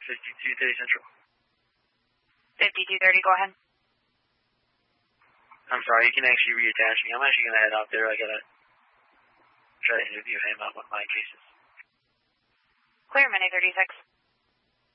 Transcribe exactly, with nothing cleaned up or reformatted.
fifty-two thirty Central. fifty-two thirty, go ahead. I'm sorry, you can actually reattach me. I'm actually going to head out there. I got to try to interview him on one of my cases. Clear, Minute thirty-six.